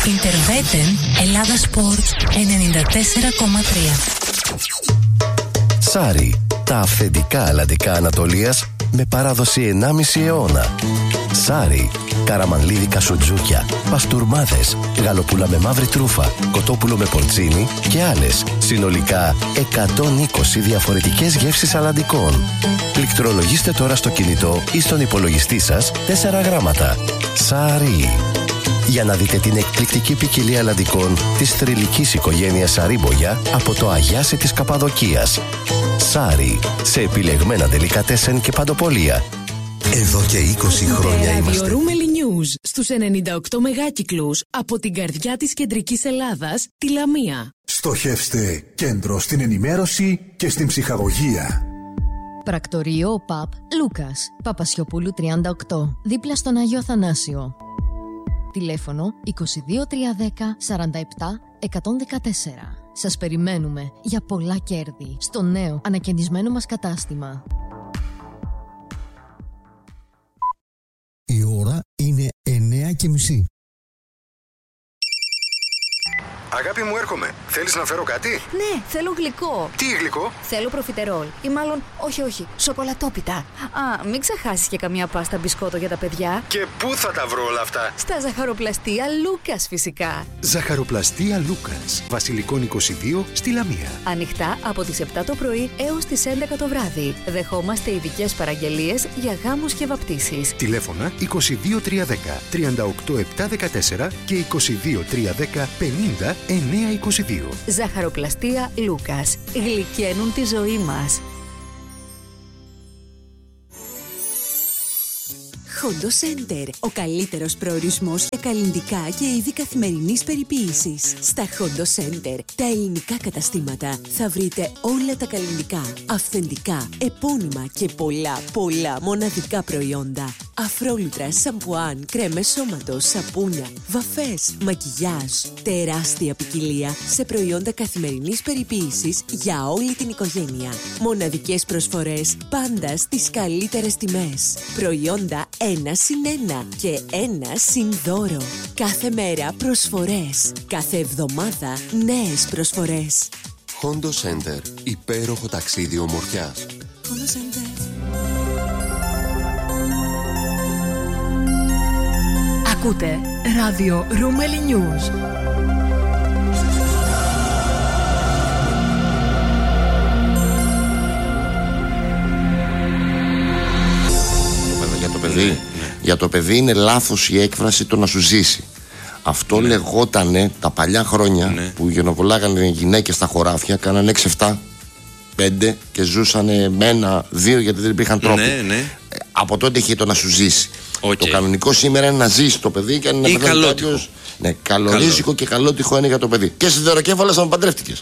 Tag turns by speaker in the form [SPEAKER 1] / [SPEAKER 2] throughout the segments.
[SPEAKER 1] Ιντερβέτεν, Ελλάδα Σπορτ 94,3.
[SPEAKER 2] Σάρι, τα αυθεντικά αλλαντικά Ανατολίας με παράδοση 1,5 αιώνα. Σάρι, καραμανλίδικα σουτζούκια, παστούρμάδες, γαλοπούλα με μαύρη τρούφα, κοτόπουλο με πορτσίνι και άλλες. Συνολικά 120 διαφορετικές γεύσεις αλλαντικών. Πληκτρολογήστε τώρα στο κινητό ή στον υπολογιστή σας 4 γράμματα. Σάρι. Για να δείτε την εκπληκτική ποικιλία αλλαντικών της θρυλικής οικογένειας Σαρίμπογια από το Αγιάσι της Καπαδοκίας. Σάρι, σε επιλεγμένα ντελικατέσεν και παντοπολία. Εδώ και 20 χρόνια είμαστε.
[SPEAKER 1] Ραδιορούμελι News στους 98 μεγάκυκλους από την καρδιά της κεντρικής Ελλάδας, τη Λαμία.
[SPEAKER 3] Στοχεύστε κέντρο στην ενημέρωση και στην ψυχαγωγία.
[SPEAKER 4] Πρακτορείο ΟΠΑΠ Λούκας, Παπασιοπούλου 38, δίπλα στον Άγιο Αθανάσιο. Τηλέφωνο 22310 47 114. Σας περιμένουμε για πολλά κέρδη στο νέο ανακαινισμένο μας κατάστημα.
[SPEAKER 5] Η ώρα είναι 9:30.
[SPEAKER 6] Αγάπη μου, έρχομαι. Θέλεις να φέρω κάτι?
[SPEAKER 7] Ναι, θέλω γλυκό.
[SPEAKER 6] Τι γλυκό?
[SPEAKER 7] Θέλω προφιτερόλ. Ή μάλλον, όχι, σοκολατόπιτα. Α, μην ξεχάσεις και καμιά πάστα μπισκότο για τα παιδιά.
[SPEAKER 6] Και πού θα τα βρω όλα αυτά?
[SPEAKER 7] Στα ζαχαροπλαστεία Λούκας, φυσικά.
[SPEAKER 8] Ζαχαροπλαστεία Λούκας, Βασιλικών 22, στη Λαμία.
[SPEAKER 7] Ανοιχτά από τις 7 το πρωί έως τις 11 το βράδυ. Δεχόμαστε ειδικές παραγγελίες για γάμους και βαπτίσεις.
[SPEAKER 8] Τηλέφωνα 22310 38714 και 22310 50 922.
[SPEAKER 7] Ζαχαροπλαστεία Λούκας. Γλυκαίνουν τη ζωή μας.
[SPEAKER 9] Hondo Center. Ο καλύτερος προορισμός για καλλυντικά και είδη καθημερινής περιποίησης. Στα Hondo Center, τα ελληνικά καταστήματα, θα βρείτε όλα τα καλλυντικά, αυθεντικά, επώνυμα και πολλά μοναδικά προϊόντα. Αφρόλουτρα, σαμπουάν, κρέμες σώματος, σαπούνια, βαφές, μακιγιάζ. Τεράστια ποικιλία σε προϊόντα καθημερινής περιποίησης για όλη την οικογένεια. Μοναδικές προσφορές πάντα στις καλύτερες τιμές. Προϊόντα 1+1 και 1+δώρο. Κάθε μέρα προσφορές. Κάθε εβδομάδα νέες προσφορές.
[SPEAKER 10] Hondo Center. Υπέροχο ταξίδι ομορφιάς.
[SPEAKER 9] Hondo Center.
[SPEAKER 1] Ακούτε ράδιο Ρούμελι News.
[SPEAKER 11] Για το παιδί είναι λάθος η έκφραση το να σου ζήσει. Αυτό λεγότανε τα παλιά χρόνια που γενοβολάγανε γυναίκες στα χωράφια, κάνανε 6-7, 5 και ζούσανε με 1-2 γιατί δεν υπήρχαν τρόποι. Από τότε είχε το να σου ζήσει. Το κανονικό σήμερα είναι να ζήσει το παιδί και να πεθάνει κάποιος. Ναι, καλορίζικο και καλότυχο είναι για το παιδί. Και σιδεροκέφαλας αν παντρεύτηκες.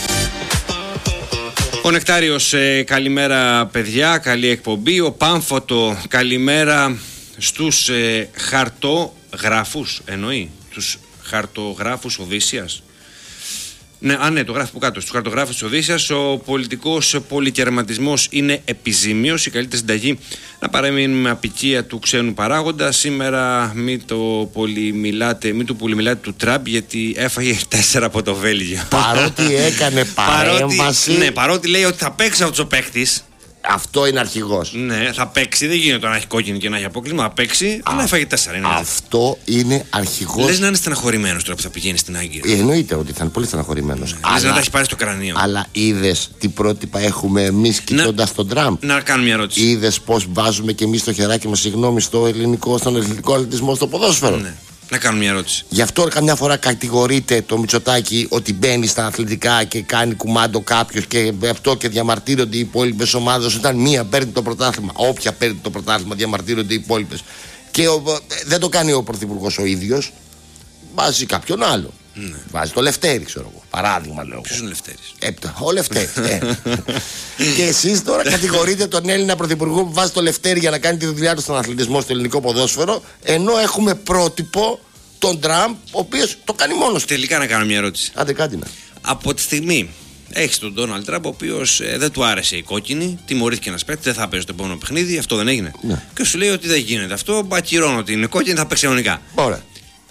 [SPEAKER 12] Ο Νεκτάριος, καλημέρα παιδιά, καλή εκπομπή. Ο Πάμφωτο, καλημέρα στους χαρτογράφους, εννοεί, τους χαρτογράφους Οδύσσιας. Ναι, το γράφει που κάτω. Στους χαρτογράφους της Οδύσσιας, ο πολιτικός πολυκερματισμός είναι επιζήμιος. Η καλύτερη συνταγή να παραμείνουμε με απικία του ξένου παράγοντα. Σήμερα μην του πολυμιλάτε του Τραμπ, γιατί έφαγε 4 από το Βέλγιο.
[SPEAKER 11] Παρότι έκανε παρέμβαση.
[SPEAKER 12] Παρότι λέει ότι θα παίξει αυτός ο παίκτης.
[SPEAKER 11] Αυτό είναι αρχηγός.
[SPEAKER 12] Ναι, θα παίξει. Δεν γίνεται να έχει κόκκινη και να έχει απόκλεισμα. Θα παίξει, αλλά έφαγε 4.
[SPEAKER 11] Αυτό είναι αρχηγός.
[SPEAKER 12] Λες να είναι στεναχωρημένος τώρα που θα πηγαίνει στην Άγκυρα.
[SPEAKER 11] Εννοείται ότι θα είναι πολύ στεναχωρημένος.
[SPEAKER 12] Λες να τα έχει πάρει στο κρανίο.
[SPEAKER 11] Αλλά είδες τι πρότυπα έχουμε εμείς κοιτώντας τον Τραμπ?
[SPEAKER 12] Να κάνω μια ερώτηση.
[SPEAKER 11] Είδες πώς βάζουμε κι εμείς το χεράκι μας, συγγνώμη, στον ελληνικό αθλητισμό, στο ποδόσφαιρο?
[SPEAKER 12] Ναι. Να κάνω μια ερώτηση.
[SPEAKER 11] Γι' αυτό καμιά φορά κατηγορείται το Μητσοτάκη ότι μπαίνει στα αθλητικά και κάνει κουμάντο κάποιος και αυτό και διαμαρτύρονται οι υπόλοιπες ομάδες. Όταν μία παίρνει το πρωτάθλημα, όποια παίρνει το πρωτάθλημα, διαμαρτύρονται οι υπόλοιπες. Και δεν το κάνει ο Πρωθυπουργός ο ίδιος, βάζει κάποιον άλλο. Ναι. Βάζει το Λευτέρη, ξέρω εγώ. Παράδειγμα λέω.
[SPEAKER 12] Ποιος είναι ο Λευτέρης?
[SPEAKER 11] Ο Λευτέρης. Και εσείς τώρα κατηγορείτε τον Έλληνα Πρωθυπουργό που βάζει το Λευτέρη για να κάνει τη δουλειά του στον αθλητισμό, στο ελληνικό ποδόσφαιρο, ενώ έχουμε πρότυπο τον Τραμπ, ο οποίος το κάνει μόνος.
[SPEAKER 12] Τελικά να κάνω μια ερώτηση.
[SPEAKER 11] Άντε κάτι να.
[SPEAKER 12] Από τη στιγμή έχει τον Ντόναλντ Τραμπ, ο οποίος δεν του άρεσε η κόκκινη, τιμωρήθηκε ένας παίκτης, δεν θα παίζει το επόμενο παιχνίδι, αυτό δεν έγινε. Ναι. Και σου λέει ότι δεν γίνεται αυτό, ακυρώνω ότι είναι κόκκινη, θα παίξει κανονικά.
[SPEAKER 11] Ωραία.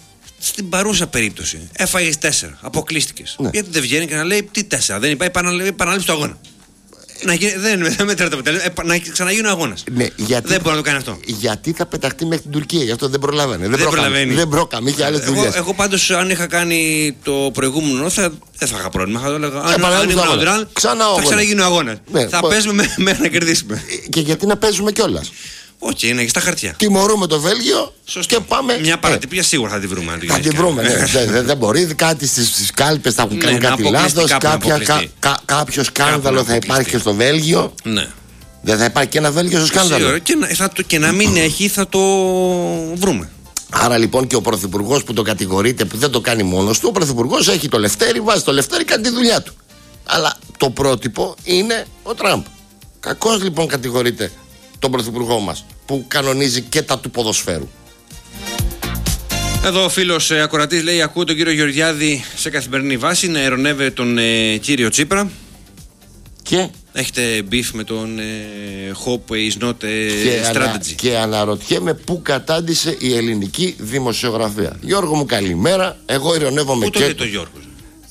[SPEAKER 12] στην παρούσα περίπτωση έφαγες 4, αποκλείστηκες.
[SPEAKER 11] Ναι.
[SPEAKER 12] Γιατί δεν βγαίνει και να λέει τι 4, δεν υπάρχει επανάληψη του αγώνα. Δεν μετράει το αποτέλεσμα, να ξαναγίνει ο αγώνας.
[SPEAKER 11] Ναι,
[SPEAKER 12] δεν μπορεί να το κάνει αυτό.
[SPEAKER 11] Γιατί θα πεταχτεί μέχρι την Τουρκία, γι' αυτό δεν προλαβαίνει.
[SPEAKER 12] Δεν
[SPEAKER 11] πρόκαμε, είχε άλλες δουλειές.
[SPEAKER 12] Εγώ πάντως, αν είχα κάνει το προηγούμενο, δεν θα είχα πρόβλημα. Θα έλεγα, αν ήμουν ο Ντράν, θα ξαναγίνει ο αγώνας. Ναι, θα παίζουμε μέχρι να κερδίσουμε.
[SPEAKER 11] Και γιατί να παίζουμε κιόλας.
[SPEAKER 12] Όχι, είναι στα χαρτιά.
[SPEAKER 11] Τιμωρούμε το Βέλγιο και πάμε.
[SPEAKER 12] Μια παρατυπία σίγουρα θα τη βρούμε.
[SPEAKER 11] Θα τη βρούμε, ναι. Δεν μπορεί. Κάτι στις κάλπες θα έχουν κάνει κάτι λάθος. Κάποιο σκάνδαλο θα υπάρχει και στο Βέλγιο.
[SPEAKER 12] Ναι.
[SPEAKER 11] Δεν θα υπάρχει και ένα Βέλγιο στο σκάνδαλο.
[SPEAKER 12] Και να μην έχει, θα το βρούμε.
[SPEAKER 11] Άρα λοιπόν και ο πρωθυπουργός που το κατηγορείται, που δεν το κάνει μόνος του, ο πρωθυπουργός έχει το λευτέρι, βάζει το λευτέρι, κάνει τη δουλειά του. Αλλά το πρότυπο είναι ο Τραμπ. Κακώς λοιπόν κατηγορείται τον πρωθυπουργό μας που κανονίζει και τα του ποδοσφαίρου.
[SPEAKER 12] Εδώ ο φίλος ακροατής λέει: ακούω τον κύριο Γεωργιάδη σε καθημερινή βάση να ερωνεύει τον κύριο Τσίπρα.
[SPEAKER 11] Και
[SPEAKER 12] έχετε beef με τον Hope is not strategy.
[SPEAKER 11] Και αναρωτιέμαι πού κατάντησε η ελληνική δημοσιογραφία. Γιώργο μου, καλημέρα. Εγώ ειρωνεύομαι.
[SPEAKER 12] Πού το λέει το Γιώργος?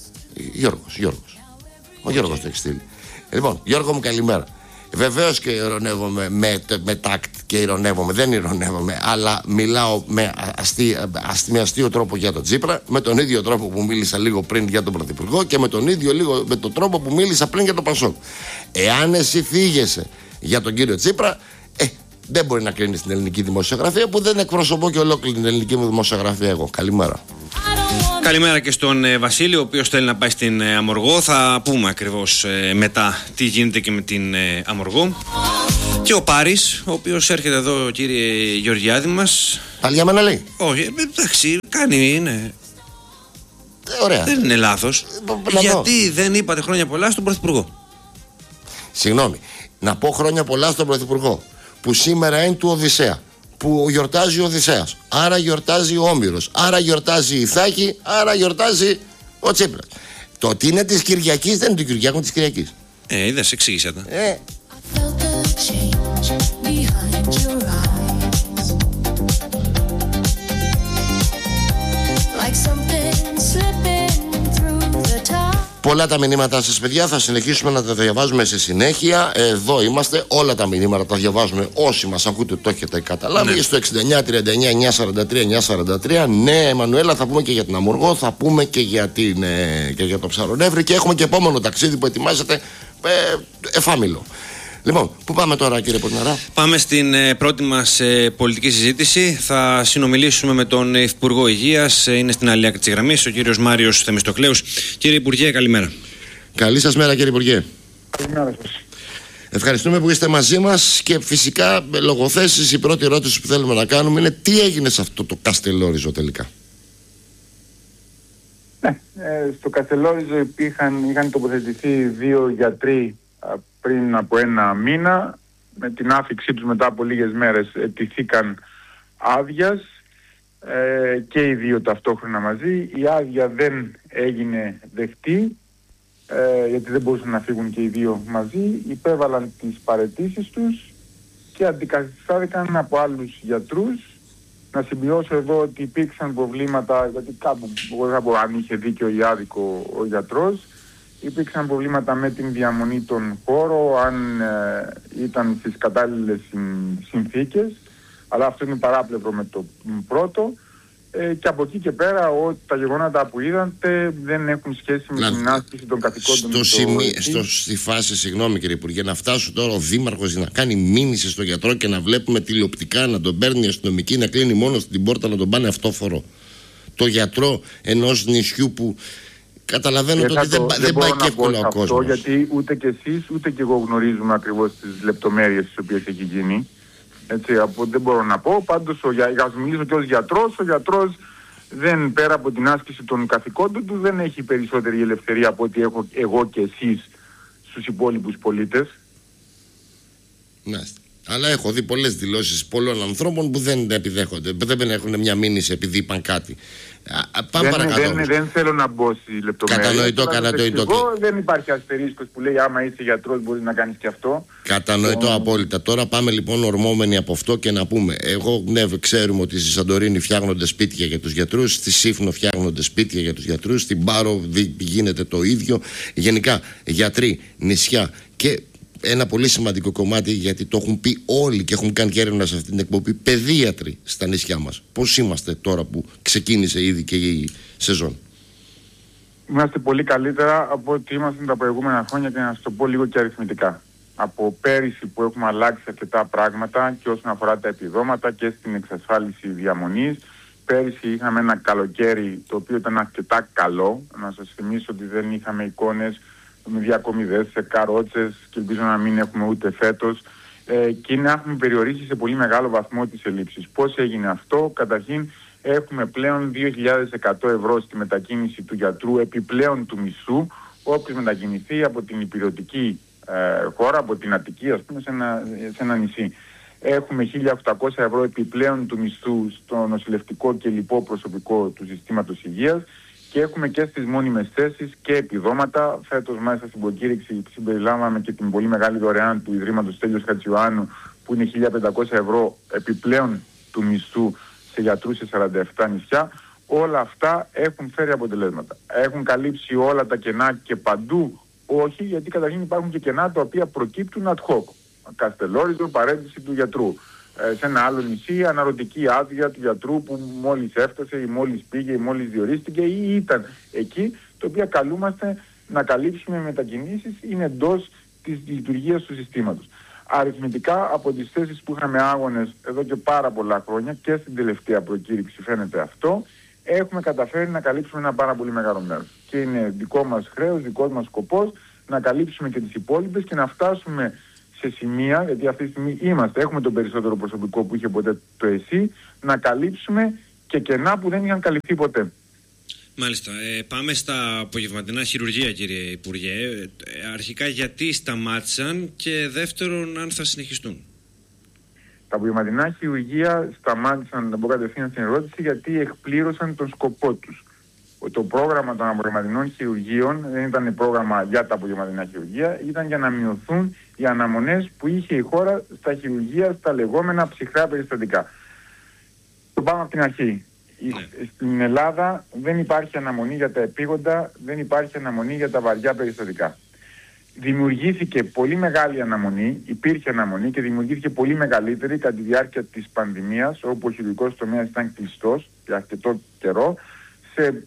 [SPEAKER 11] Ο Γιώργος το έχει στείλει. Λοιπόν, Γιώργο μου, καλημέρα. Βεβαίως και ειρωνεύομαι με τάκτ και ειρωνεύομαι, δεν ειρωνεύομαι, αλλά μιλάω με αστείο τρόπο για τον Τσίπρα, με τον ίδιο τρόπο που μίλησα λίγο πριν για τον Πρωθυπουργό και με τον τρόπο που μίλησα πριν για τον Πασόκ. Εάν εσύ θίγεσαι για τον κύριο Τσίπρα, δεν μπορεί να κρίνει την ελληνική δημοσιογραφία, που δεν εκπροσωπώ και ολόκληρη την ελληνική μου δημοσιογραφία εγώ. Καλημέρα.
[SPEAKER 12] Καλημέρα και στον Βασίλη, ο οποίος θέλει να πάει στην Αμοργό. Θα πούμε ακριβώς μετά τι γίνεται και με την Αμοργό. Και ο Πάρης, ο οποίος έρχεται εδώ, κύριε Γεωργιάδη μας.
[SPEAKER 11] Πάλι για μένα λέει?
[SPEAKER 12] Όχι, εντάξει, κάνει, είναι.
[SPEAKER 11] Ωραία.
[SPEAKER 12] Δεν είναι λάθος. Γιατί δεν είπατε χρόνια πολλά στον Πρωθυπουργό?
[SPEAKER 11] Συγγνώμη, να πω χρόνια πολλά στον Πρωθυπουργό, που σήμερα είναι του Οδυσσέα, που γιορτάζει ο Οδυσσέας, άρα γιορτάζει ο Όμηρος, άρα γιορτάζει η Ιθάκη, άρα γιορτάζει ο Τσίπρας. Το ότι είναι της Κυριακής δεν είναι του Κυριάκου, είναι της Κυριακής.
[SPEAKER 12] Είδες, εξήγησε τα.
[SPEAKER 11] Πολλά τα μηνύματά σας, παιδιά, θα συνεχίσουμε να τα διαβάζουμε σε συνέχεια. Εδώ είμαστε, όλα τα μηνύματα τα διαβάζουμε. Όσοι μας ακούτε το έχετε καταλάβει. Ναι. Στο 6939-943-943. Ναι, Εμμανουέλα, θα πούμε και για την Αμοργό, θα πούμε και για το Ψαρονεύρη, και έχουμε και επόμενο ταξίδι που ετοιμάζεται, εφάμιλο. Λοιπόν, πού πάμε τώρα, κύριε Πορναρά?
[SPEAKER 12] Πάμε στην πρώτη μας πολιτική συζήτηση. Θα συνομιλήσουμε με τον Υπουργό Υγείας. Είναι στην άλλη άκρη της γραμμής, ο κύριος Μάριος Θεμιστοκλέους. Κύριε Υπουργέ, καλημέρα.
[SPEAKER 11] Καλή σας μέρα, κύριε Υπουργέ.
[SPEAKER 13] Καλημέρα σας.
[SPEAKER 11] Ευχαριστούμε που είστε μαζί μας, και φυσικά λογοθέσεις, η πρώτη ερώτηση που θέλουμε να κάνουμε είναι τι έγινε σε αυτό το Καστελόριζο τελικά?
[SPEAKER 13] Ναι, στο Καστελόριζο είχαν τοποθετηθεί 2 γιατροί πριν από 1 μήνα. Με την άφηξή τους μετά από λίγες μέρες αιτηθήκαν άδειας, και οι 2 ταυτόχρονα μαζί. Η άδεια δεν έγινε δεκτή, γιατί δεν μπορούσαν να φύγουν και οι 2 μαζί. Υπέβαλαν τις παραιτήσεις τους και αντικαθιστάθηκαν από άλλους γιατρούς. Να συμπληρώσω εδώ ότι υπήρξαν προβλήματα, γιατί κάπου δεν μπορώ αν είχε δίκιο ή άδικο ο γιατρός. Υπήρξαν προβλήματα με την διαμονή των χώρων, αν ήταν στις κατάλληλες συνθήκες, αλλά αυτό είναι παράπλευρο με το πρώτο. Και από εκεί και πέρα τα γεγονότα που είδατε δεν έχουν σχέση με την άσκηση των καθηκόντων.
[SPEAKER 11] Στη φάση, συγγνώμη κύριε Υπουργέ, να φτάσουν τώρα ο Δήμαρχος να κάνει μήνυση στον γιατρό και να βλέπουμε τηλεοπτικά να τον παίρνει η αστυνομική, να κλείνει μόνο στην πόρτα, να τον πάνε αυτόφορο. Το γιατρό ενός νησιού που καταλαβαίνω ότι δεν πάει και εύκολα ο κόσμος.
[SPEAKER 13] Γιατί ούτε κι εσείς ούτε κι εγώ γνωρίζουμε ακριβώς τις λεπτομέρειες τις οποίες έχει γίνει. Έτσι, δεν μπορώ να πω. Πάντως, για να μιλήσω και ως γιατρός, ο γιατρός δεν, πέρα από την άσκηση των καθηκόντων του, δεν έχει περισσότερη ελευθερία από ό,τι έχω εγώ και εσείς στους υπόλοιπους πολίτες.
[SPEAKER 11] Μάλιστα. Αλλά έχω δει πολλές δηλώσεις πολλών ανθρώπων που δεν επιδέχονται, δεν έχουν μια μήνυση επειδή είπαν κάτι. Πάμε παρακάτω.
[SPEAKER 13] Δεν θέλω να μπω στη λεπτομέρεια.
[SPEAKER 11] Κατανοητό.
[SPEAKER 13] Δεν υπάρχει αστερίσκος που λέει άμα είσαι γιατρός μπορείς να κάνεις και αυτό.
[SPEAKER 11] Κατανοητό απόλυτα. Τώρα πάμε λοιπόν ορμόμενοι από αυτό και να πούμε. Ξέρουμε ότι στη Σαντορίνη φτιάχνονται σπίτια για τους γιατρούς, στη Σύφνο φτιάχνονται σπίτια για τους γιατρούς, στην Πάρο γίνεται το ίδιο. Γενικά γιατροί, νησιά και ένα πολύ σημαντικό κομμάτι, γιατί το έχουν πει όλοι και έχουν κάνει και έρευνα σε αυτή την εκπομπή, παιδίατροι στα νησιά μας. Πώς είμαστε τώρα που ξεκίνησε ήδη και η σεζόν?
[SPEAKER 13] Είμαστε πολύ καλύτερα από ό,τι ήμασταν τα προηγούμενα χρόνια, και να σας το πω λίγο και αριθμητικά. Από πέρυσι που έχουμε αλλάξει αρκετά πράγματα και όσον αφορά τα επιδόματα και στην εξασφάλιση διαμονής. Πέρυσι είχαμε ένα καλοκαίρι το οποίο ήταν αρκετά καλό. Να σας θυμίσω ότι δεν είχαμε εικόνες με διακομιδές σε καρότσες και ελπίζω να μην έχουμε ούτε φέτος, και να έχουμε περιορίσει σε πολύ μεγάλο βαθμό τις ελλείψεις. Πώς έγινε αυτό? Καταρχήν έχουμε πλέον 2.100 ευρώ στη μετακίνηση του γιατρού επιπλέον του μισθού όποιος μετακινηθεί από την υπηρετική χώρα, από την Αττική ας πούμε, σε ένα νησί. Έχουμε 1.800 ευρώ επιπλέον του μισθού στο νοσηλευτικό και λοιπό προσωπικό του συστήματος υγείας. Και έχουμε και στις μόνιμες θέσεις και επιδόματα. Φέτος μέσα στην προκήρυξη συμπεριλάβαμε και την πολύ μεγάλη δωρεάν του Ιδρύματος Στέλιος Χατζιωάννου που είναι 1.500 ευρώ επιπλέον του μισθού σε γιατρούς σε 47 νησιά. Όλα αυτά έχουν φέρει αποτελέσματα. Έχουν καλύψει όλα τα κενά και παντού όχι, γιατί καταρχήν υπάρχουν και κενά τα οποία προκύπτουν ad hoc. Καστελόριζο, παρέτηση του γιατρού. Σε ένα άλλο νησί αναρωτική άδεια του γιατρού που μόλις έφτασε ή μόλις πήγε ή μόλις διορίστηκε ή ήταν εκεί, το οποίο καλούμαστε να καλύψουμε μετακινήσεις, είναι εντός της λειτουργίας του συστήματος. Αριθμητικά από τις θέσεις που είχαμε άγονες εδώ και πάρα πολλά χρόνια και στην τελευταία προκήρυξη φαίνεται αυτό, έχουμε καταφέρει να καλύψουμε ένα πάρα πολύ μεγάλο μέρος. Και είναι δικό μας χρέος, δικός μας σκοπός να καλύψουμε και τις υπόλοιπες και να φτάσουμε σε σημεία, γιατί αυτή τη στιγμή έχουμε τον περισσότερο προσωπικό που είχε ποτέ το ΕΣΥ, να καλύψουμε και κενά που δεν είχαν καλυφθεί ποτέ.
[SPEAKER 12] Μάλιστα. Πάμε στα απογευματινά χειρουργεία, κύριε Υπουργέ. Αρχικά γιατί σταμάτησαν και δεύτερον αν θα συνεχιστούν?
[SPEAKER 13] Τα απογευματινά χειρουργεία σταμάτησαν, να πω κατευθείαν στην ερώτηση, γιατί εκπλήρωσαν τον σκοπό τους. Το πρόγραμμα των απογευματινών χειρουργείων δεν ήταν πρόγραμμα για τα απογευματινά χειρουργεία, ήταν για να μειωθούν οι αναμονές που είχε η χώρα στα χειρουργεία, στα λεγόμενα ψυχρά περιστατικά. Το πάμε από την αρχή. Στην Ελλάδα δεν υπάρχει αναμονή για τα επίγοντα, δεν υπάρχει αναμονή για τα βαριά περιστατικά. Δημιουργήθηκε πολύ μεγάλη αναμονή, υπήρχε αναμονή και δημιουργήθηκε πολύ μεγαλύτερη κατά τη διάρκεια της πανδημίας, όπου ο χειρουργικός τομέας ήταν κλειστός για αρκετό καιρό, σε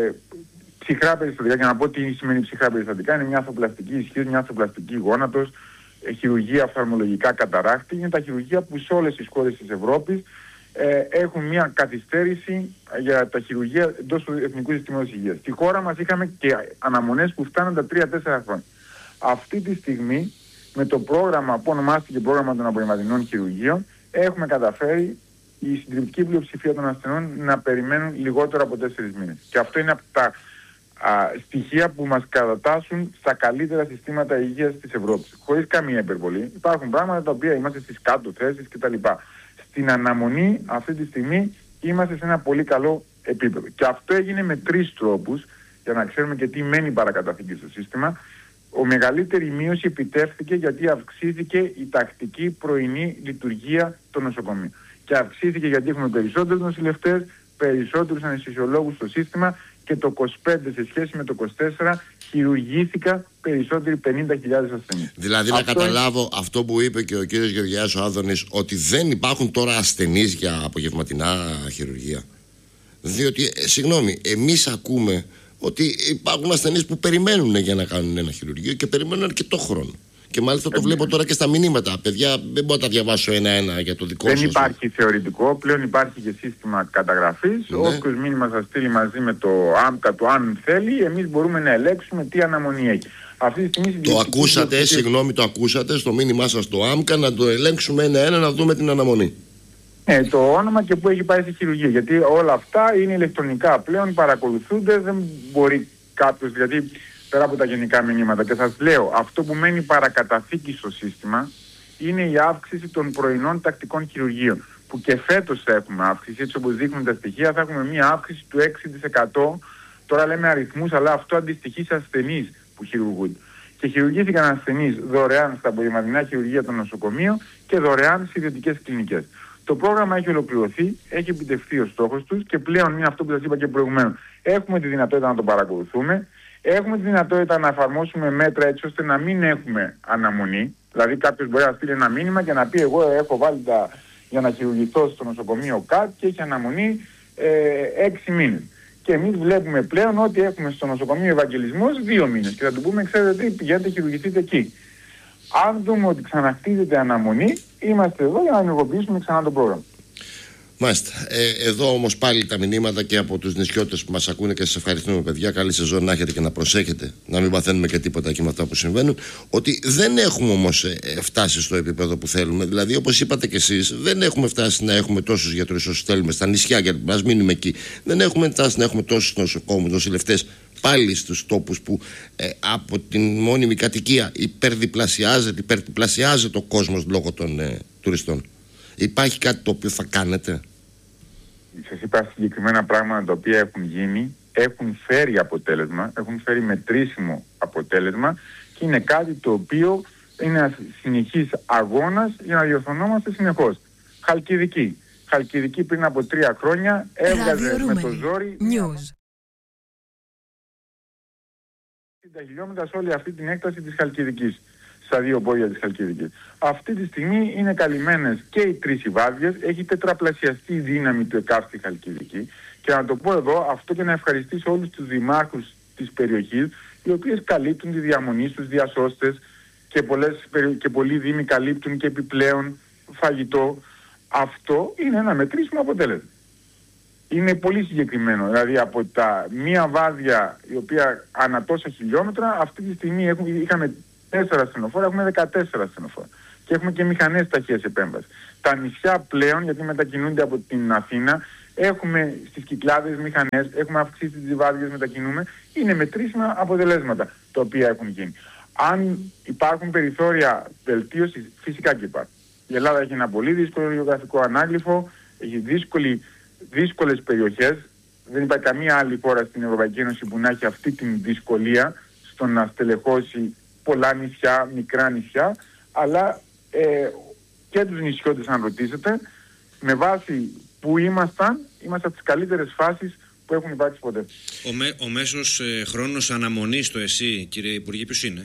[SPEAKER 13] ψυχρά περιστατικά. Για να πω τι σημαίνει ψυχρά περιστατικά, είναι μια αρθροπλαστική ισχύς, μια αρθροπλαστική γόνατος, χειρουργία οφθαλμολογικά καταράκτη. Είναι τα χειρουργεία που σε όλες τις χώρες της Ευρώπης έχουν μια καθυστέρηση για τα χειρουργεία εντός του Εθνικού Συστήματος Υγείας. Στη χώρα μας είχαμε και αναμονές που φτάνουν τα 3-4 χρόνια. Αυτή τη στιγμή, με το πρόγραμμα που ονομάστηκε πρόγραμμα των απογευματινών χειρουργείων, έχουμε καταφέρει η συντριπτική πλειοψηφία των ασθενών να περιμένουν λιγότερο από 4 μήνες. Και αυτό είναι από τα στοιχεία που μας κατατάσσουν στα καλύτερα συστήματα υγείας της Ευρώπης. Χωρίς καμία υπερβολή. Υπάρχουν πράγματα τα οποία είμαστε στις κάτω θέσεις κτλ. Στην αναμονή αυτή τη στιγμή είμαστε σε ένα πολύ καλό επίπεδο. Και αυτό έγινε με 3 τρόπους, για να ξέρουμε και τι μένει παρακαταθήκη στο σύστημα. Η μεγαλύτερη μείωση επιτεύχθηκε γιατί αυξήθηκε η τακτική πρωινή λειτουργία των νοσοκομείων. Και αυξήθηκε γιατί έχουμε περισσότερους νοσηλευτές, περισσότερους αναισθησιολόγους στο σύστημα και το 25 σε σχέση με το 24 χειρουργήθηκα περισσότεροι 50.000 ασθενείς.
[SPEAKER 11] Δηλαδή να καταλάβω αυτό που είπε και ο κύριος Γεωργιάς ο Άδωνης, ότι δεν υπάρχουν τώρα ασθενείς για απογευματινά χειρουργία. Διότι, συγγνώμη, εμείς ακούμε ότι υπάρχουν ασθενείς που περιμένουν για να κάνουν ένα χειρουργείο και περιμένουν αρκετό χρόνο. Και μάλιστα το βλέπω τώρα και στα μηνύματα. Παιδιά, δεν μπορώ να τα διαβάσω ένα-ένα για το δικό σας.
[SPEAKER 13] Δεν υπάρχει θεωρητικό, πλέον υπάρχει και σύστημα καταγραφής. Ναι. Όποιος μήνυμα θα στείλει μαζί με το άμκα του, αν θέλει, εμείς μπορούμε να ελέγξουμε τι αναμονή έχει. Αυτή τη στιγμή
[SPEAKER 11] το ακούσατε, συγγνώμη, το ακούσατε στο μήνυμά σας το άμκα, να το ελέγξουμε ένα-ένα, να δούμε την αναμονή.
[SPEAKER 13] Το όνομα και που έχει πάει στη χειρουργία. Γιατί όλα αυτά είναι ηλεκτρονικά πλέον, παρακολουθούνται, δεν μπορεί κάποιος, γιατί πέρα από τα γενικά μηνύματα, και σας λέω, αυτό που μένει παρακαταθήκη στο σύστημα είναι η αύξηση των πρωινών τακτικών χειρουργείων, που και φέτος θα έχουμε αύξηση, έτσι όπως δείχνουν τα στοιχεία, θα έχουμε μία αύξηση του 6%. Τώρα λέμε αριθμούς, αλλά αυτό αντιστοιχεί σε ασθενείς που χειρουργούνται. Και χειρουργήθηκαν ασθενείς δωρεάν στα απογευματινά χειρουργεία των νοσοκομείων και δωρεάν στις ιδιωτικές κλινικές. Το πρόγραμμα έχει ολοκληρωθεί, έχει επιτευχθεί ο στόχος τους και πλέον είναι αυτό που σας είπα και προηγουμένως. Έχουμε τη δυνατότητα να το παρακολουθούμε, έχουμε τη δυνατότητα να εφαρμόσουμε μέτρα έτσι ώστε να μην έχουμε αναμονή. Δηλαδή κάποιος μπορεί να στείλει ένα μήνυμα και να πει εγώ έχω βάλει για να χειρουργηθώ στο νοσοκομείο ΚΑΤ και έχει αναμονή 6 μήνες. Και εμείς βλέπουμε πλέον ότι έχουμε στο νοσοκομείο Ευαγγελισμός 2 μήνες και θα του πούμε ξέρετε τι, πηγαίνετε χειρουργηθείτε εκεί. Αν δούμε ότι ξαναχτίζεται αναμονή, είμαστε εδώ για να ενεργοποιήσουμε ξανά το πρόγραμμα.
[SPEAKER 11] Μάλιστα. Εδώ όμως πάλι τα μηνύματα και από τους νησιώτες που μας ακούνε και σας ευχαριστούμε, παιδιά. Καλή σεζόν να έχετε και να προσέχετε, να μην παθαίνουμε και τίποτα εκεί με αυτά που συμβαίνουν. Ότι δεν έχουμε όμως φτάσει στο επίπεδο που θέλουμε. Δηλαδή, όπως είπατε κι εσείς, δεν έχουμε φτάσει να έχουμε τόσους γιατρούς όσους θέλουμε στα νησιά, γιατί μας μείνουμε εκεί. Δεν έχουμε φτάσει να έχουμε τόσους νοσοκόμους, νοσηλευτές πάλι στους τόπους που από την μόνιμη κατοικία υπερδιπλασιάζεται ο κόσμος λόγω των τουριστών. Υπάρχει κάτι το οποίο θα κάνετε?
[SPEAKER 13] Σας είπα συγκεκριμένα πράγματα τα οποία έχουν γίνει, έχουν φέρει αποτέλεσμα, έχουν φέρει μετρήσιμο αποτέλεσμα και είναι κάτι το οποίο είναι ένας συνεχής αγώνας για να διορθωνόμαστε συνεχώς. Χαλκιδική. Χαλκιδική πριν από 3 χρόνια έβγαζε με το ζόρι 60 χιλιόμετρα σε όλη αυτή την έκταση της Χαλκιδικής, στα 2 πόδια της Χαλκιδικής. Αυτή τη στιγμή είναι καλυμμένες και οι 3 υβάδιες, έχει τετραπλασιαστεί η δύναμη του ΕΚΑΒ στη Χαλκιδική και να το πω εδώ αυτό και να ευχαριστήσω όλους τους δημάρχους της περιοχής, οι οποίες καλύπτουν τη διαμονή στους διασώστες και πολλοί δήμοι καλύπτουν και επιπλέον φαγητό. Αυτό είναι ένα μετρήσιμο αποτέλεσμα. Είναι πολύ συγκεκριμένο, δηλαδή από τα μία βάδια η οποία ανά τόσα χιλιόμετρα αυτή τη στιγμή είχαμε 4 ασθενοφόρα, έχουμε 14 ασθενοφόρα και έχουμε και μηχανές ταχείας επέμβασης. Τα νησιά πλέον, γιατί μετακινούνται από την Αθήνα, έχουμε στις Κυκλάδες μηχανές, έχουμε αυξήσει τις βάδιες, μετακινούμε, είναι μετρήσιμα αποτελέσματα τα οποία έχουν γίνει. Αν υπάρχουν περιθώρια βελτίωσης, φυσικά και υπάρχουν. Η Ελλάδα έχει ένα πολύ δύσκολο γεωγραφικό ανάγλυφο, έχει δύσκολες περιοχές. Δεν υπάρχει καμία άλλη χώρα στην Ευρωπαϊκή Ένωση που να έχει αυτή την δυσκολία στο να στελεχώσει πολλά νησιά, μικρά νησιά, αλλά και τους νησιώτες αν ρωτήσετε, με βάση που είμαστε από τις καλύτερες φάσεις που έχουν υπάρξει ποτέ.
[SPEAKER 12] Ο μέσος χρόνος αναμονής στο ΕΣΥ, κύριε Υπουργέ, ποιος είναι?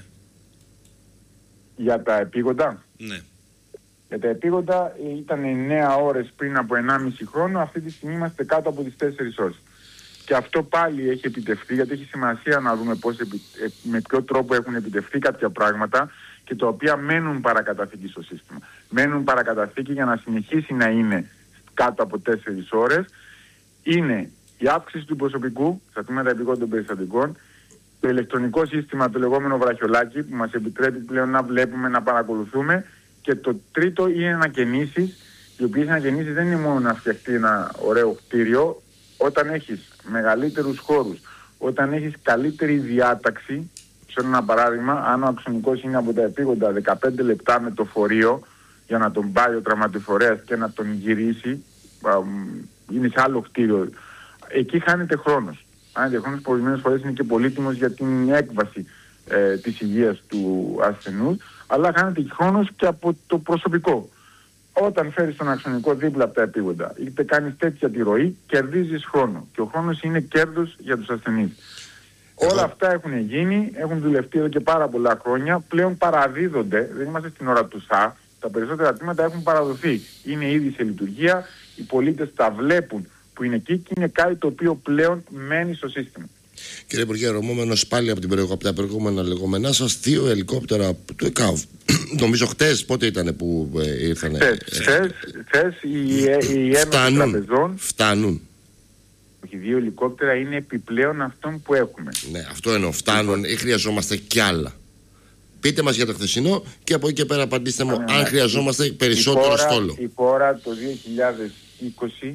[SPEAKER 13] Για τα επίγοντα.
[SPEAKER 12] Ναι.
[SPEAKER 13] Για τα επίγοντα ήταν 9 ώρες πριν από 1,5 χρόνο, αυτή τη στιγμή είμαστε κάτω από τις 4 ώρες. Και αυτό πάλι έχει επιτευχθεί, γιατί έχει σημασία να δούμε με ποιο τρόπο έχουν επιτευχθεί κάποια πράγματα και τα οποία μένουν παρακαταθήκη στο σύστημα. Μένουν παρακαταθήκη για να συνεχίσει να είναι κάτω από 4 ώρες. Είναι η αύξηση του προσωπικού στα τμήματα επιγόντων περιστατικών, το ηλεκτρονικό σύστημα, το λεγόμενο βραχιολάκι, που μας επιτρέπει πλέον να βλέπουμε, να παρακολουθούμε. Και το τρίτο είναι ανακαινήσεις, οι οποίες ανακαινήσεις δεν είναι μόνο να φτιαχτεί ένα ωραίο κτίριο. Όταν έχεις μεγαλύτερους χώρους, όταν έχεις καλύτερη διάταξη, σε ένα παράδειγμα, αν ο αξονικός είναι από τα επίγοντα 15 λεπτά με το φορείο για να τον πάει ο τραυματιφορέας και να τον γυρίσει, είναι σε άλλο κτίριο, εκεί χάνεται χρόνος. Χάνεται χρόνος που ορισμένες φορές είναι και πολύτιμος για την έκβαση της υγείας του ασθενούς, αλλά χάνεται και χρόνος και από το προσωπικό. Όταν φέρεις τον αξονικό δίπλα από τα επίγοντα, είτε κάνεις τέτοια τη ροή, κερδίζεις χρόνο. Και ο χρόνος είναι κέρδος για τους ασθενείς. Όλα αυτά έχουν γίνει, έχουν δουλευτεί εδώ και πάρα πολλά χρόνια. Πλέον παραδίδονται, δεν είμαστε στην ώρα του ΣΑ. Τα περισσότερα τμήματα έχουν παραδοθεί. Είναι ήδη σε λειτουργία, οι πολίτες τα βλέπουν που είναι εκεί και είναι κάτι το οποίο πλέον μένει στο σύστημα.
[SPEAKER 11] Κύριε Υπουργέ, ρωμόμενος πάλι από τα προηγούμενα λεγόμενά σας, 2 ελικόπτερα του ΕΚΑΒ. Νομίζω χτες, πότε ήταν που ήρθανε?
[SPEAKER 13] Χτες η Ένωση Τραπεζών.
[SPEAKER 11] Φτάνουν.
[SPEAKER 13] Οι 2 ελικόπτερα είναι επιπλέον αυτών που έχουμε.
[SPEAKER 11] Ναι, αυτό εννοώ. Φτάνουν ή χρειαζόμαστε κι άλλα? Πείτε μας για το χθεσινό και από εκεί και πέρα απαντήστε μου αν χρειαζόμαστε περισσότερο στόλο.
[SPEAKER 13] Η χώρα το 2020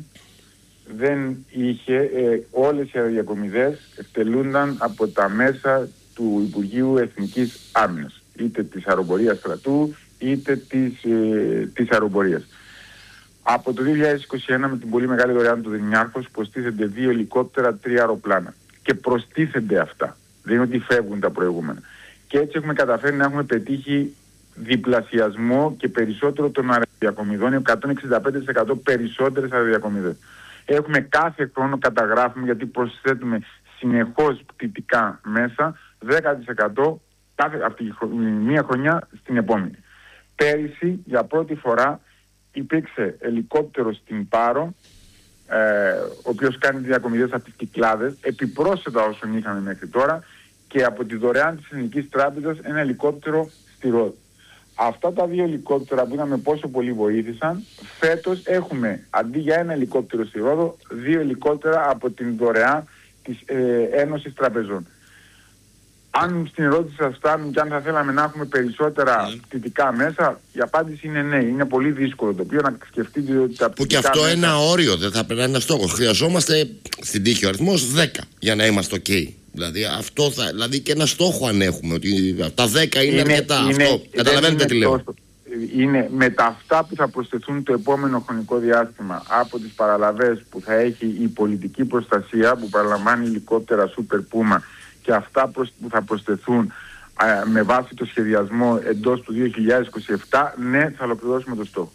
[SPEAKER 13] δεν είχε, όλες οι αεροδιακομιδές εκτελούνταν από τα μέσα του Υπουργείου Εθνικής Άμυνας, είτε της αεροπορίας στρατού, είτε της αεροπορίας. Από το 2021 με την πολύ μεγάλη δωρεάν του Δενιάρχος προστίθενται 2 ελικόπτερα, 3 αεροπλάνα. Και προστίθενται αυτά. Δεν είναι ότι φεύγουν τα προηγούμενα. Και έτσι έχουμε καταφέρει να έχουμε πετύχει διπλασιασμό και περισσότερο των αεροδιακομιδών, 165% περισσότερες αεροδιακομιδές. Έχουμε κάθε χρόνο, καταγράφουμε, γιατί προσθέτουμε συνεχώς πτυτικά μέσα, 10% αυτή μία χρονιά στην επόμενη. Πέρυσι, για πρώτη φορά, υπήρξε ελικόπτερο στην Πάρο, ο οποίος κάνει διακομιδές από τις Κυκλάδες, επιπρόσθετα όσων είχαμε μέχρι τώρα, και από τη δωρεάν της Εθνικής Τράπεζας ένα ελικόπτερο στη Ρόδο. Αυτά τα 2 ελικόπτερα που είδαμε πόσο πολύ βοήθησαν, φέτος έχουμε αντί για ένα ελικόπτερο στη Ρόδο, 2 ελικόπτερα από την δωρεά της Ένωσης Τραπεζών. Αν στην ερώτηση σας φτάνουν και αν θα θέλαμε να έχουμε περισσότερα πτυτικά μέσα, η απάντηση είναι ναι. Είναι πολύ δύσκολο το οποίο να σκεφτείτε ότι τα πτυτικά
[SPEAKER 11] που και αυτό
[SPEAKER 13] μέσα...
[SPEAKER 11] ένα όριο, δεν θα περνάει ένα στόχο. Χρειαζόμαστε στην τύχη ο αριθμός 10 για να είμαστε OK. Δηλαδή και ένα στόχο αν έχουμε, ότι τα 10 είναι αρκετά. Καταλαβαίνετε τι λέω.
[SPEAKER 13] Είναι με τα αυτά που θα προσθεθούν το επόμενο χρονικό διάστημα από τις παραλαβές που θα έχει η πολιτική προστασία, που παραλαμβάνει ελικόπτερα Super Puma, και αυτά που θα προσθεθούν με βάση το σχεδιασμό εντός του 2027, ναι, θα ολοκληρώσουμε το στόχο.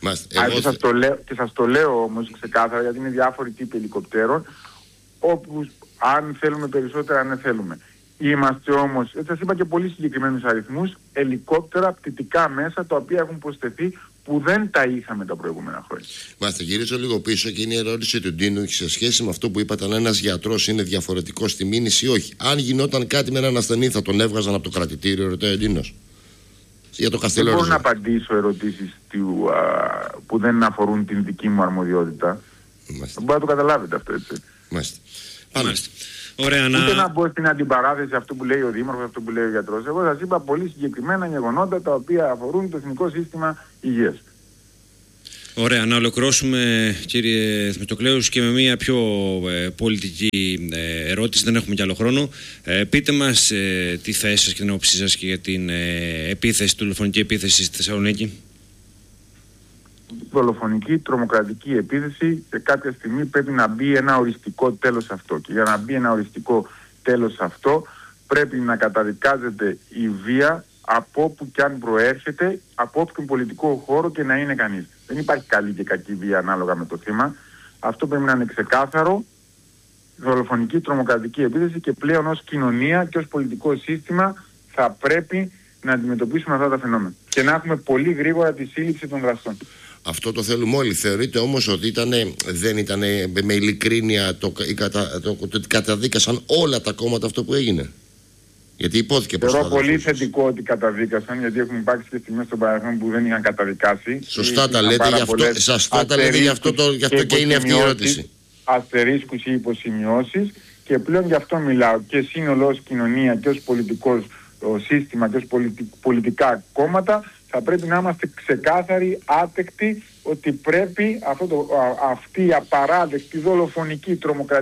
[SPEAKER 13] Και σας το λέω όμως ξεκάθαρα, γιατί είναι διάφοροι τύποι ελικοπτέρων, όπου αν θέλουμε περισσότερα, ναι, θέλουμε. Είμαστε όμως, έτσι σας είπα και πολύ συγκεκριμένους αριθμούς, ελικόπτερα πτυτικά μέσα, τα οποία έχουν προσθεθεί, που δεν τα είχαμε τα προηγούμενα χρόνια.
[SPEAKER 11] Θα γυρίσω λίγο πίσω και είναι η ερώτηση του Ντίνου σε σχέση με αυτό που είπατε, αν ένας γιατρός είναι διαφορετικός στη μήνυση ή όχι. Αν γινόταν κάτι με έναν ασθενή, θα τον έβγαζαν από το κρατητήριο, ρωτάει ο Ντίνος. Για το Καστελόριζο.
[SPEAKER 13] Δεν μπορώ να απαντήσω ερωτήσεις που δεν αφορούν την δική μου αρμοδιότητα. Μπορείτε να το καταλάβετε αυτό, έτσι.
[SPEAKER 11] Μάλιστα.
[SPEAKER 12] Ωραία,
[SPEAKER 13] ούτε να μπω στην αντιπαράθεση αυτό που λέει ο Δήμαρχος, αυτό που λέει ο γιατρός. Εγώ σας είπα πολύ συγκεκριμένα γεγονότα τα οποία αφορούν το Εθνικό Σύστημα Υγείας.
[SPEAKER 12] Ωραία, να ολοκληρώσουμε, κύριε Θεμιστοκλέους, και με μια πιο πολιτική ερώτηση, δεν έχουμε κι άλλο χρόνο. Πείτε μας τη θέση σας και την όψη σας και για την δολοφονική επίθεση στη Θεσσαλονίκη.
[SPEAKER 13] Δολοφονική, τρομοκρατική επίθεση, και κάποια στιγμή πρέπει να μπει ένα οριστικό τέλος σε αυτό. Και για να μπει ένα οριστικό τέλος σε αυτό, πρέπει να καταδικάζεται η βία από όπου και αν προέρχεται, από όποιον πολιτικό χώρο και να είναι κανείς. Δεν υπάρχει καλή και κακή βία ανάλογα με το θύμα. Αυτό πρέπει να είναι ξεκάθαρο. Δολοφονική, τρομοκρατική επίθεση, και πλέον ως κοινωνία και ως πολιτικό σύστημα θα πρέπει να αντιμετωπίσουμε αυτά τα φαινόμενα και να έχουμε πολύ γρήγορα τη σύλληψη των δραστών.
[SPEAKER 11] Αυτό το θέλουμε όλοι. Θεωρείτε όμως ότι δεν ήταν με ειλικρίνεια ότι καταδίκασαν όλα τα κόμματα αυτό που έγινε? Γιατί υπόθηκε πως
[SPEAKER 13] θεωρώ πολύ θετικό ότι καταδίκασαν, γιατί έχουν υπάρξει και στιγμές στο παρελθόν που δεν είχαν καταδικάσει.
[SPEAKER 11] Σωστά τα λέτε, γι' αυτό και είναι αυτή η ερώτηση.
[SPEAKER 13] Αστερίσκους ή υποσημειώσεις, και πλέον γι' αυτό μιλάω και σύνολο ως κοινωνία και ως πολιτικό σύστημα και ως πολιτικά κόμματα. Θα πρέπει να είμαστε ξεκάθαροι, άτεκτοι, ότι πρέπει αυτή η απαράδεκτη δολοφονικές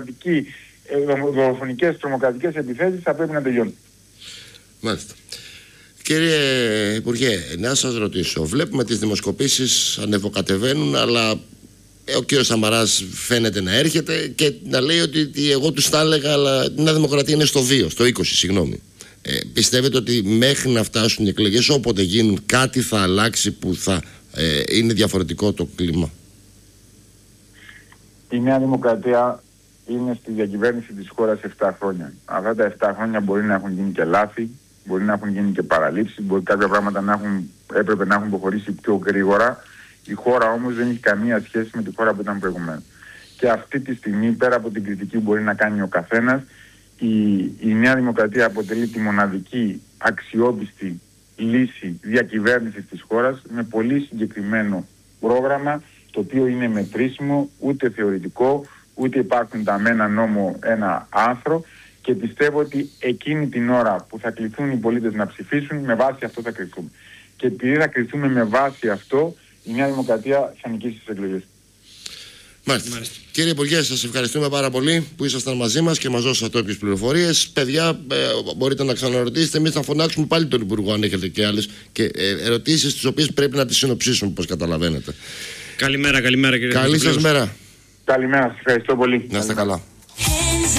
[SPEAKER 13] τρομοκρατικές επιθέσεις θα πρέπει να τελειώνουν.
[SPEAKER 11] Μάλιστα. Κύριε Υπουργέ, να σας ρωτήσω, βλέπουμε τις δημοσκοπήσεις ανεβοκατεβαίνουν, αλλά ο κύριος Σαμαράς φαίνεται να έρχεται και να λέει ότι εγώ τους τα έλεγα, αλλά η Νέα Δημοκρατία είναι στο 20, συγγνώμη. Πιστεύετε ότι μέχρι να φτάσουν οι εκλογές, όποτε γίνουν, κάτι θα αλλάξει που θα είναι διαφορετικό το κλίμα?
[SPEAKER 13] Η Νέα Δημοκρατία είναι στη διακυβέρνηση της χώρας 7 χρόνια. Αυτά τα 7 χρόνια μπορεί να έχουν γίνει και λάθη, μπορεί να έχουν γίνει και παραλήψεις, μπορεί κάποια πράγματα έπρεπε να έχουν προχωρήσει πιο γρήγορα. Η χώρα όμως δεν έχει καμία σχέση με τη χώρα που ήταν προηγουμένως. Και αυτή τη στιγμή, πέρα από την κριτική που μπορεί να κάνει ο καθένας, η Νέα Δημοκρατία αποτελεί τη μοναδική αξιόπιστη λύση διακυβέρνησης της χώρας, με πολύ συγκεκριμένο πρόγραμμα, το οποίο είναι μετρήσιμο, ούτε θεωρητικό, ούτε υπάρχουν τα με ένα νόμο ένα άρθρο, και πιστεύω ότι εκείνη την ώρα που θα κληθούν οι πολίτες να ψηφίσουν, με βάση αυτό θα κρυθούμε. Και επειδή θα κρυθούμε με βάση αυτό, η Νέα Δημοκρατία θα νικήσει τις εκλογές.
[SPEAKER 11] Μάλιστα. Κύριε Υπουργέ, σας ευχαριστούμε πάρα πολύ που ήσασταν μαζί μας και μας δώσατε όποιες πληροφορίες. Παιδιά, μπορείτε να ξαναρωτήσετε. Εμείς θα φωνάξουμε πάλι τον Υπουργό αν έχετε και άλλες ερωτήσεις, τις οποίες πρέπει να τις συνοψίσουμε, όπως καταλαβαίνετε.
[SPEAKER 12] Καλημέρα, κύριε.
[SPEAKER 11] Καλή σας μέρα.
[SPEAKER 13] Καλημέρα, σας ευχαριστώ πολύ.
[SPEAKER 11] Να είστε καλά.